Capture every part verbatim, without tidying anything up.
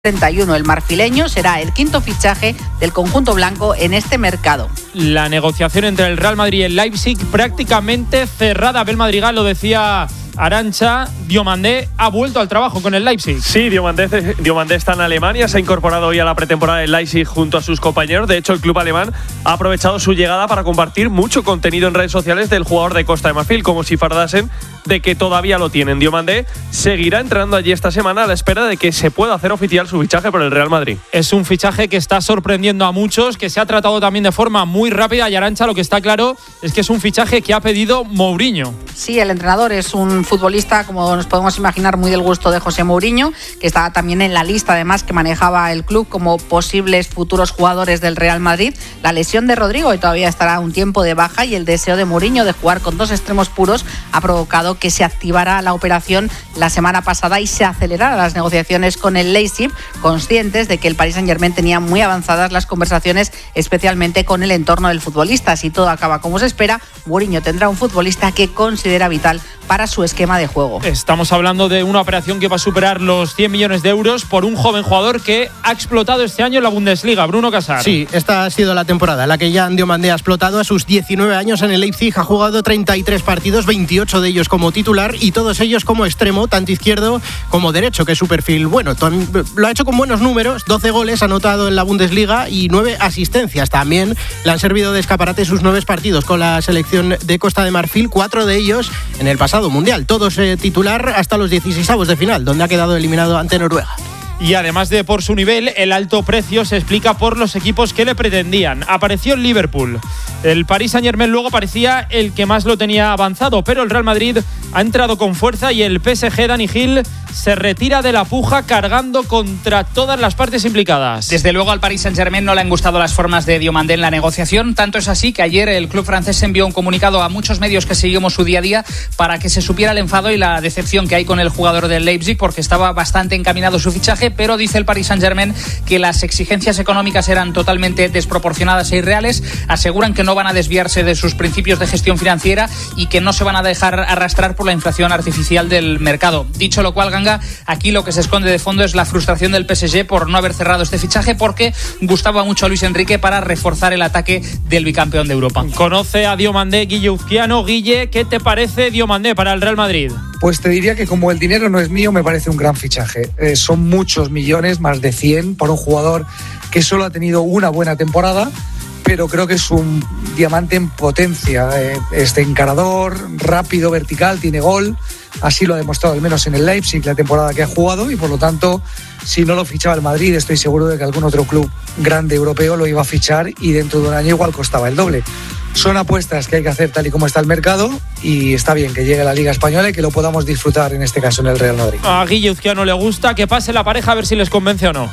treinta y uno. El marfileño será el quinto fichaje del conjunto blanco en este mercado. La negociación entre el Real Madrid y el Leipzig prácticamente cerrada. Abel Madrigal lo decía Arantxa. Diomandé ha vuelto al trabajo con el Leipzig. Sí, Diomandé, Diomandé está en Alemania, se ha incorporado hoy a la pretemporada del Leipzig junto a sus compañeros. De hecho, el club alemán ha aprovechado su llegada para compartir mucho contenido en redes sociales del jugador de Costa de Marfil, como si fardasen de que todavía lo tienen. Diomandé seguirá entrando allí esta semana a la espera de que se pueda hacer oficial su fichaje por el Real Madrid. Es un fichaje que está sorprendiendo a muchos, que se ha tratado también de forma muy rápida, y Arantxa, lo que está claro es que es un fichaje que ha pedido Mourinho. Sí, el entrenador es un futbolista, como nos podemos imaginar, muy del gusto de José Mourinho, que estaba también en la lista además que manejaba el club como posibles futuros jugadores del Real Madrid. La lesión de Rodrigo, y todavía estará un tiempo de baja, y el deseo de Mourinho de jugar con dos extremos puros ha provocado que se activara la operación la semana pasada y se aceleraran las negociaciones con el Leipzig, conscientes de que el Paris Saint-Germain tenía muy avanzadas las conversaciones, especialmente con el entorno del futbolista. Si todo acaba como se espera, Mourinho tendrá un futbolista que considera vital para su esquema de juego. Estamos hablando de una operación que va a superar los cien millones de euros por un joven jugador que ha explotado este año en la Bundesliga, Bruno Casar. Sí, esta ha sido la temporada en la que Jan Diomandé ha explotado. A sus diecinueve años en el Leipzig ha jugado treinta y tres partidos, veintiocho de ellos como titular y todos ellos como extremo, tanto izquierdo como derecho, que es su perfil bueno. Lo ha hecho con buenos números, doce goles anotado en la Bundesliga y nueve asistencias. También le han servido de escaparate sus nueve partidos con la selección de Costa de Marfil, cuatro de ellos en el pasado Mundial, todos eh, titular hasta los dieciseisavos de final, donde ha quedado eliminado ante Noruega. Y además de por su nivel, el alto precio se explica por los equipos que le pretendían. Apareció el Liverpool. El Paris Saint-Germain luego parecía el que más lo tenía avanzado, pero el Real Madrid ha entrado con fuerza y el P S G, Dani Gil, se retira de la puja cargando contra todas las partes implicadas. Desde luego al Paris Saint-Germain no le han gustado las formas de Diomandé en la negociación. Tanto es así que ayer el club francés envió un comunicado a muchos medios que seguimos su día a día para que se supiera el enfado y la decepción que hay con el jugador del Leipzig, porque estaba bastante encaminado su fichaje, pero dice el Paris Saint-Germain que las exigencias económicas eran totalmente desproporcionadas e irreales. Aseguran que no van a desviarse de sus principios de gestión financiera y que no se van a dejar arrastrar por la inflación artificial del mercado. Dicho lo cual, Ganga, aquí lo que se esconde de fondo es la frustración del P S G por no haber cerrado este fichaje, porque gustaba mucho a Luis Enrique para reforzar el ataque del bicampeón de Europa. Conoce a Diomandé Guille Uzquiano. Guille, ¿qué te parece Diomandé para el Real Madrid? Pues te diría que como el dinero no es mío, me parece un gran fichaje. Eh, son muchos millones, más de cien, por un jugador que solo ha tenido una buena temporada, pero creo que es un diamante en potencia. Eh, es de encarador, rápido, vertical, tiene gol. Así lo ha demostrado al menos en el Leipzig la temporada que ha jugado, y por lo tanto, si no lo fichaba el Madrid, estoy seguro de que algún otro club grande europeo lo iba a fichar y dentro de un año igual costaba el doble. Son apuestas que hay que hacer tal y como está el mercado, y está bien que llegue a la Liga Española y que lo podamos disfrutar en este caso en el Real Madrid. A Guille Uzquiano le gusta que pase la pareja, a ver si les convence o no.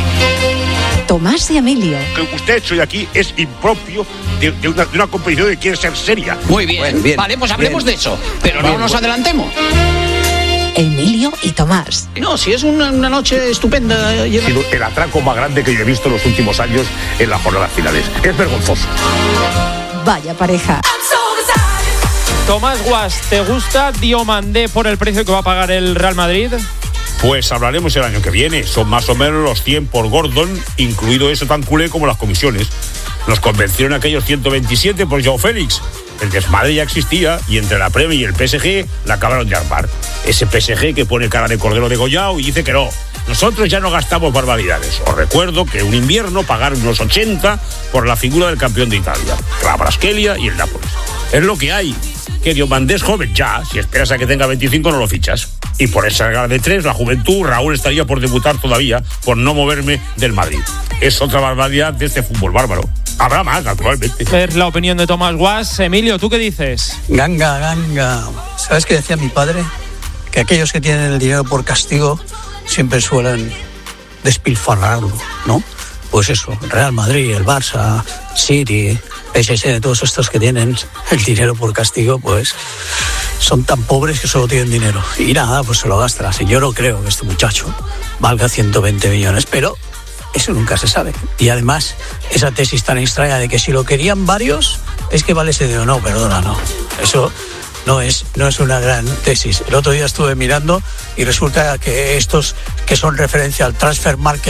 Tomás y Emilio. Que usted hecho de aquí es impropio de, de, una, de una competición que quiere ser seria. Muy bien, bueno, bien vale, pues hablemos bien de eso, pero bien, no nos bueno. adelantemos. Emilio y Tomás. No, si es una, una noche estupenda. Ha sido el atraco más grande que yo he visto en los últimos años en las jornadas finales. Es vergonzoso. Vaya pareja. Tomás Guas, ¿te gusta Diomandé por el precio que va a pagar el Real Madrid? Pues hablaremos el año que viene. Son más o menos los cien por Gordon, incluido eso tan culé como las comisiones. Nos convencieron aquellos ciento veintisiete por Joao Félix. El desmadre ya existía y entre la Premier y el P S G la acabaron de armar. Ese P S G que pone cara de cordero degollado y dice que no. Nosotros ya no gastamos barbaridades. Os recuerdo que un invierno pagaron unos ochenta por la figura del campeón de Italia, la Braskelia y el Nápoles. Es lo que hay. Que Diomandé es joven ya. Si esperas a que tenga veinticinco no lo fichas. Y por esa regla de tres, la juventud, Raúl estaría por debutar todavía por no moverme del Madrid. Es otra barbaridad de este fútbol bárbaro. Habrá más, naturalmente. Es la opinión de Tomás Guas. Emilio, ¿tú qué dices? Ganga, ganga. ¿Sabes qué decía mi padre? Que aquellos que tienen el dinero por castigo siempre suelen despilfarrarlo, ¿no? Pues eso, Real Madrid, el Barça, City, P S G, todos estos que tienen el dinero por castigo, pues son tan pobres que solo tienen dinero. Y nada, pues se lo gastan. Y yo no creo que este muchacho valga ciento veinte millones, pero eso nunca se sabe. Y además, esa tesis tan extraña de que si lo querían varios, es que vale ese dinero. No, perdona, no. Eso no es, no es una gran tesis. El otro día estuve mirando y resulta que estos que son referencia al transfer market